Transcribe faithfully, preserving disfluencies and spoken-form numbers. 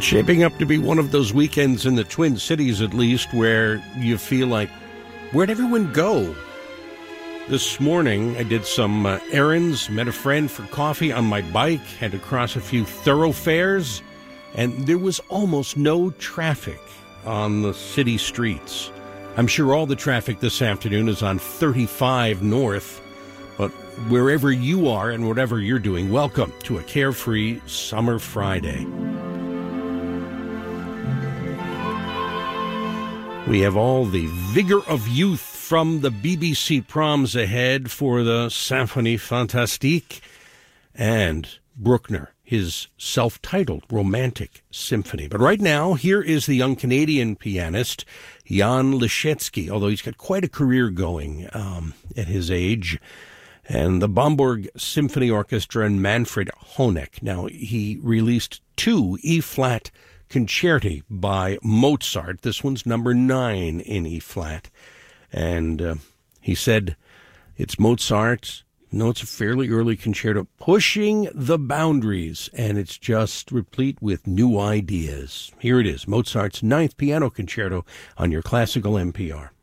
It's shaping up to be one of those weekends in the Twin Cities, at least, where you feel like, where'd everyone go? This morning, I did some uh, errands, met a friend for coffee on my bike, had to cross a few thoroughfares, and there was almost no traffic on the city streets. I'm sure all the traffic this afternoon is on thirty-five North, but wherever you are and whatever you're doing, welcome to a Carefree Summer Friday. We have all the vigor of youth from the B B C proms ahead for the Symphonie Fantastique and Bruckner, his self-titled romantic symphony. But right now, here is the young Canadian pianist, Jan Leschetzy, although he's got quite a career going um, at his age, and the Bamberg Symphony Orchestra and Manfred Honeck. Now, he released two E-flat concerti by Mozart. This one's number nine in E-flat. And uh, he said it's Mozart. No, it's a fairly early concerto, pushing the boundaries, and it's just replete with new ideas. Here it is, Mozart's ninth piano concerto on your classical N P R.